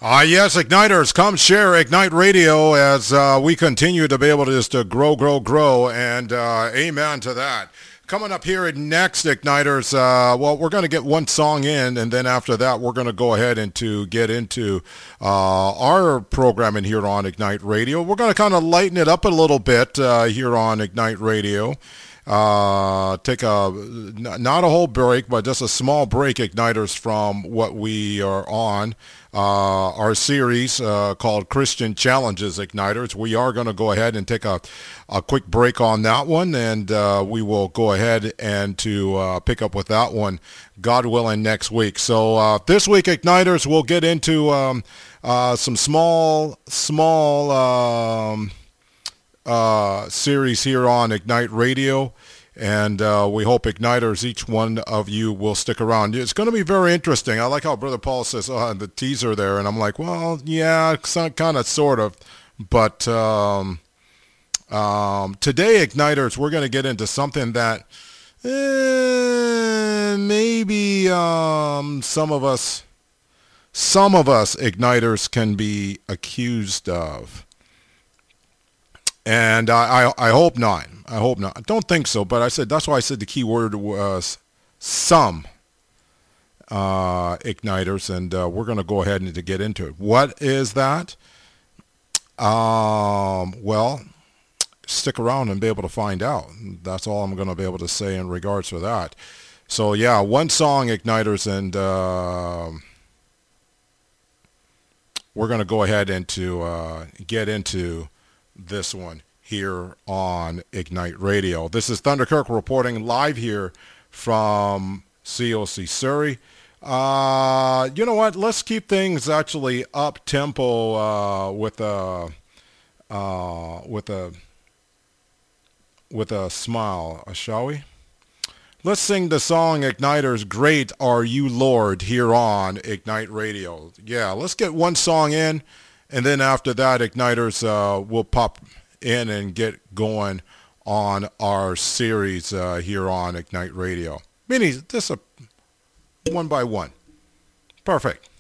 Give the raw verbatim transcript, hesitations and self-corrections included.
Ah, yes, Igniters, come share Ignite Radio as uh, we continue to be able to just uh, grow, grow, grow, and uh, amen to that. Coming up here at next, Igniters, uh, well, we're going to get one song in, and then after that, we're going to go ahead and to get into uh, our programming here on Ignite Radio. We're going to kind of lighten it up a little bit uh, here on Ignite Radio. Uh, take a, not a whole break, but just a small break, Igniters, from what we are on. Uh, our series uh, called Christian Challenges, Igniters. We are going to go ahead and take a, a quick break on that one, and uh, we will go ahead and to uh, pick up with that one, God willing, next week. So uh, this week, Igniters, we'll get into um, uh, some small, small um, uh, series here on Ignite Radio. And uh, we hope Igniters, each one of you will stick around. It's going to be very interesting. I like how Brother Paul says oh, the teaser there, and I'm like, well, yeah, kind of, sort of. But um, um, today, Igniters, we're going to get into something that eh, maybe um, some of us, some of us Igniters can be accused of. And I, I, I hope not. I hope not. I don't think so, but I said that's why I said the key word was some uh, Igniters, and uh, we're going to go ahead and to get into it. What is that? Um, well, stick around and be able to find out. That's all I'm going to be able to say in regards to that. So yeah, one song, Igniters, and uh, we're going to go ahead and to uh, get into this one here on Ignite Radio. This is Thunder Kirk reporting live here from C O C Surrey. Uh, you know what? Let's keep things actually up tempo uh, with a uh, with a with a smile, uh, shall we? Let's sing the song Igniters, Great Are You Lord, here on Ignite Radio. Yeah, let's get one song in. And then after that, Igniters, uh, will pop in and get going on our series uh, here on Ignite Radio. Meaning, just a one by one. Perfect.